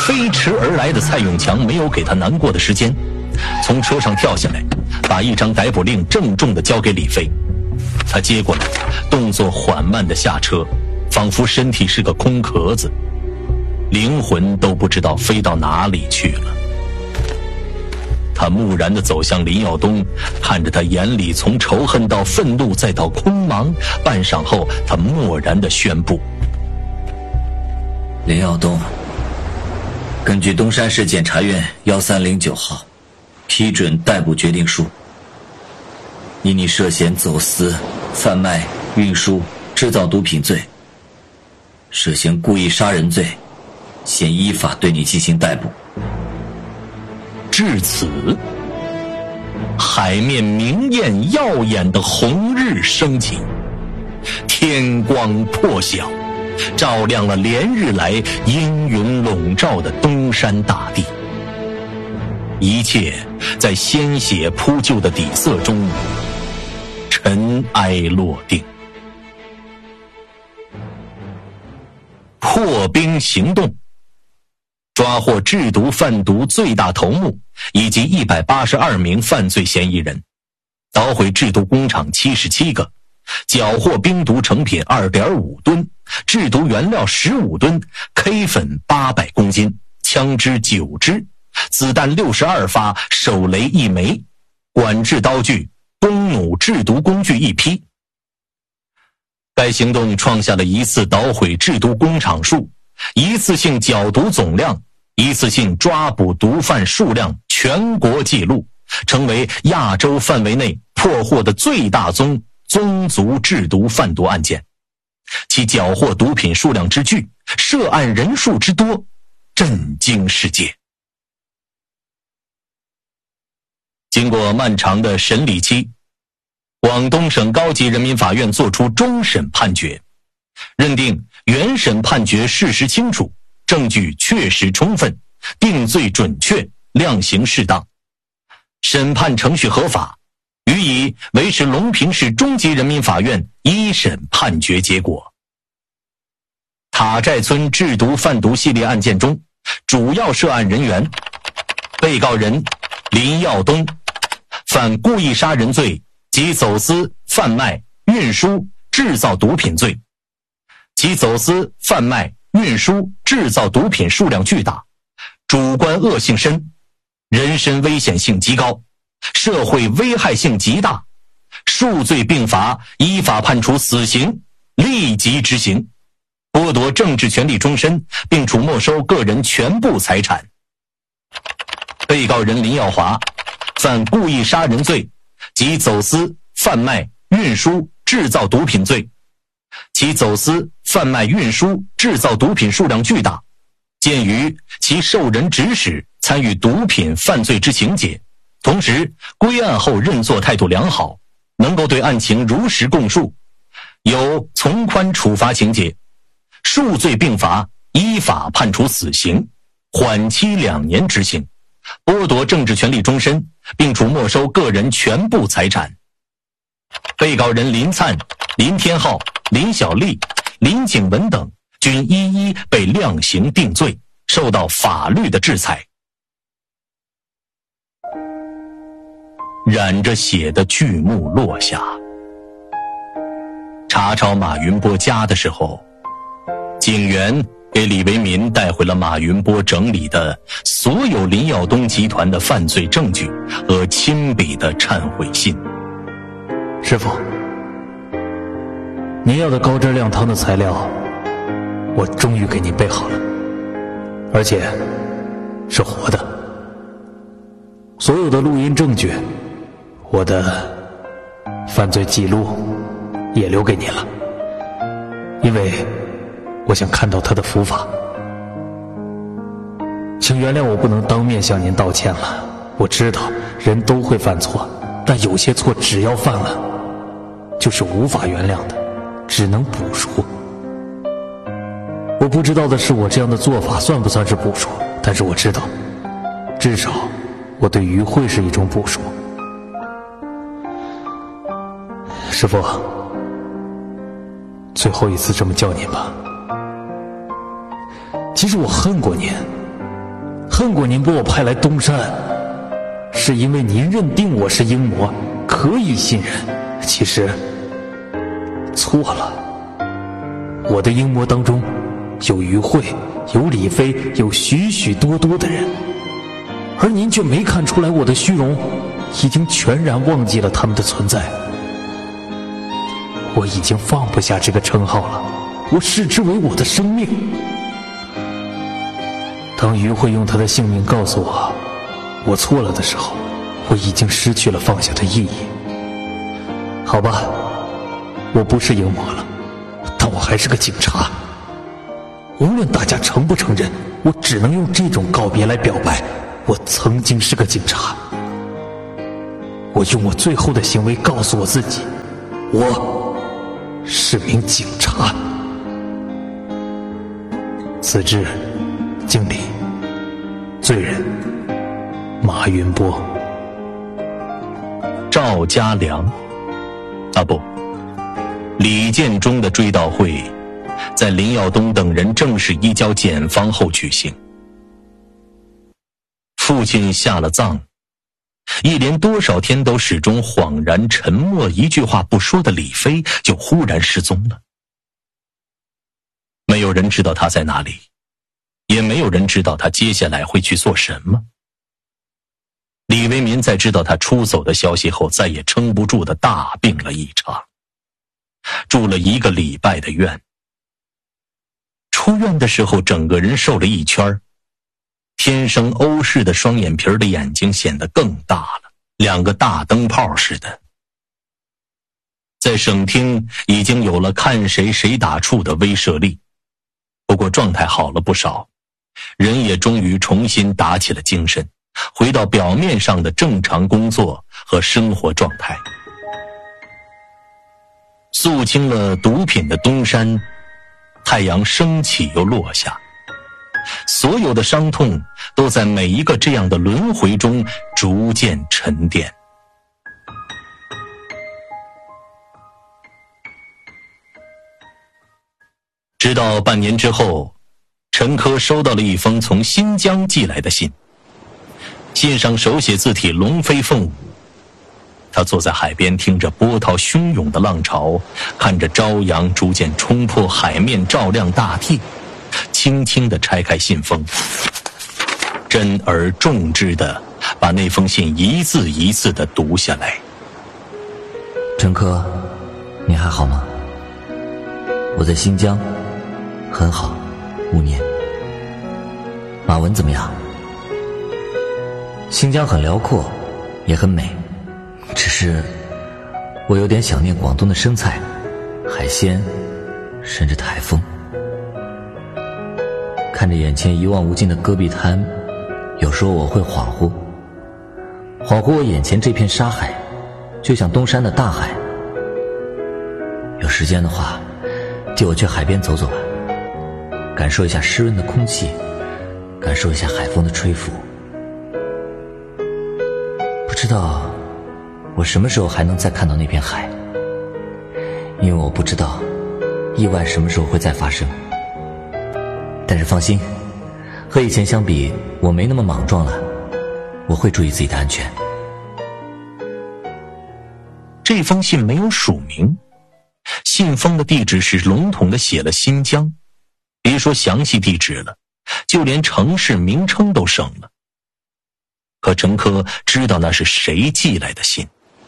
飞驰而来的蔡永强没有给他难过的时间，从车上跳下来，把一张逮捕令郑重地交给李飞。他接过来，动作缓慢地下车，仿佛身体是个空壳子，灵魂都不知道飞到哪里去了。他木然地走向林耀东，看着他眼里从仇恨到愤怒再到空茫，半晌后他默然地宣布： 林耀东，根据东山市检察院1309号批准逮捕决定书，因你涉嫌走私、贩卖、运输、制造毒品罪，涉嫌故意杀人罪，现依法对你进行逮捕。 至此，海面明艳耀眼的红日升起，天光破晓，照亮了连日来阴云笼罩的东山大地。一切在鲜血铺就的底色中尘埃落定。破冰行动，抓获制毒贩毒最大头目以及182名犯罪嫌疑人，捣毁制毒工厂77个，缴获冰毒成品2.5吨，制毒原料15吨， K 粉800公斤，枪支9支，子弹62发，手雷1枚，管制刀具、弓弩制毒工具1批。该行动创下了一次捣毁制毒工厂数、一次性缴毒总量、一次性抓捕毒贩数量全国纪录，成为亚洲范围内破获的最大宗族制毒贩毒案件。其缴获毒品数量之巨，涉案人数之多，震惊世界。经过漫长的审理期，广东省高级人民法院作出终审判决，认定原审判决事实清楚，证据确实充分，定罪准确，量刑适当，审判程序合法，予以维持隆平市中级人民法院一审判决结果。塔寨村制毒贩毒系列案件中，主要涉案人员：被告人林耀东，犯故意杀人罪及走私、贩卖、运输、制造毒品罪，其走私、贩卖、运输、制造毒品数量巨大，主观恶性深，人身危险性极高，社会危害性极大，数罪并罚，依法判处死刑，立即执行，剥夺政治权利终身，并处没收个人全部财产。被告人林耀华，犯故意杀人罪及走私、贩卖、运输、制造毒品罪，其走私、贩卖、运输、制造毒品数量巨大，鉴于其受人指使参与毒品犯罪之情节，同时归案后认罪态度良好，能够对案情如实供述，有从宽处罚情节，数罪并罚，依法判处死刑，缓期2年执行，剥夺政治权利终身，并处没收个人全部财产。被告人林灿、林天浩、林小丽、林景文等均一一被量刑定罪，受到法律的制裁。染着血的剧目落下。查抄马云波家的时候，警员给李维民带回了马云波整理的所有林耀东集团的犯罪证据和亲笔的忏悔信。 师傅，您要的高质量汤的材料我终于给您备好了，而且是活的。所有的录音证据，我的犯罪记录也留给您了，因为我想看到他的伏法。请原谅我不能当面向您道歉了，我知道人都会犯错，但有些错只要犯了就是无法原谅的，只能补赎。我不知道的是，我这样的做法算不算是补赎，但是我知道至少我对于慧是一种补赎。师父，最后一次这么叫您吧。其实我恨过您， 恨过您把我派来东山，是因为您认定我是鹰魔，可以信任。其实错了，我的鹰魔当中有于慧，有李飞，有许许多多的人，而您却没看出来我的虚荣，已经全然忘记了他们的存在。我已经放不下这个称号了，我视之为我的生命。当于慧用她的性命告诉我我错了的时候，我已经失去了放下的意义。好吧，我不是鹰魔了，但我还是个警察。无论大家承不承认，我只能用这种告别来表白，我曾经是个警察。我用我最后的行为告诉我自己，我是名警察。此致敬礼，罪人马云波。 赵家良不，李建忠的追悼会在林耀东等人正式移交检方后举行。父亲下了葬，一连多少天都始终恍然沉默，一句话不说的李飞就忽然失踪了。没有人知道他在哪里，也没有人知道他接下来会去做什么。李维民在知道他出走的消息后，再也撑不住的大病了一场，住了1个礼拜的院。出院的时候，整个人瘦了一圈，天生欧式的双眼皮的眼睛显得更大了，2个大灯泡似的。在省厅已经有了看谁谁打怵的威慑力，不过状态好了不少，人也终于重新打起了精神，回到表面上的正常工作和生活状态。肃清了毒品的东山，太阳升起又落下，所有的伤痛都在每一个这样的轮回中逐渐沉淀。直到半年之后，陈科收到了一封从新疆寄来的信，信上手写字体龙飞凤舞。他坐在海边，听着波涛汹涌的浪潮，看着朝阳逐渐冲破海面，照亮大地，轻轻地拆开信封，珍而重之地把那封信一字一字地读下来。 陈科，你还好吗？我在新疆很好，5年。马文怎么样？新疆很辽阔，也很美，只是我有点想念广东的生菜、海鲜，甚至台风。看着眼前一望无尽的戈壁滩，有时候我会恍惚我眼前这片沙海就像东山的大海。有时间的话，就我去海边走走吧，感受一下湿润的空气，感受一下海风的吹拂。不知道我什么时候还能再看到那片海，因为我不知道意外什么时候会再发生。但是放心，和以前相比，我没那么莽撞了，我会注意自己的安全。 这封信没有署名，信封的地址是笼统地写了新疆，别说详细地址了，就连城市名称都省了。可陈科知道那是谁寄来的信。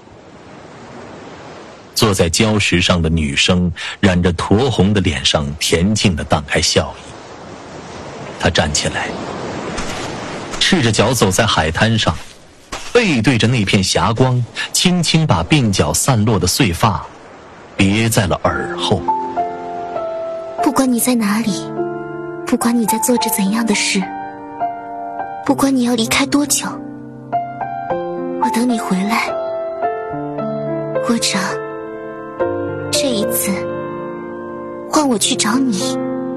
坐在礁石上的女生染着酡红的脸上恬静地荡开笑意。她站起来，赤着脚走在海滩上，背对着那片霞光，轻轻把鬓角散落的碎发别在了耳后。 不管你在哪里，不管你在做着怎样的事，不管你要离开多久，我等你回来，或者这一次换我去找你。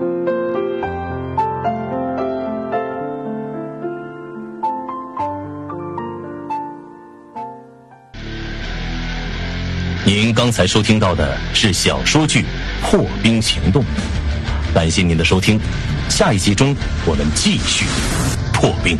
您刚才收听到的是小说剧《破冰行动》，感谢您的收听，下一集中我们继续破冰。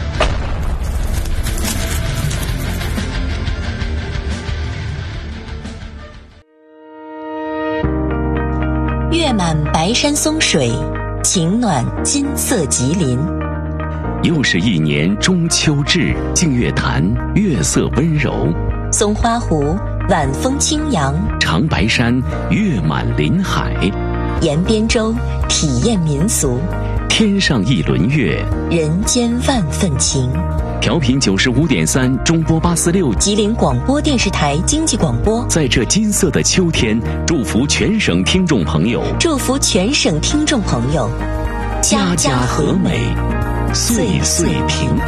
月满白山松水，晴暖金色吉林。 又是一年中秋至，净月潭月色温柔， 松花湖晚风轻扬， 长白山月满林海， 沿边洲体验民俗， 天上一轮月， 人间万份情。 调频95.3中波846 吉林广播电视台经济广播， 在这金色的秋天，祝福全省听众朋友， 祝福全省听众朋友， 家家和美，岁岁平安。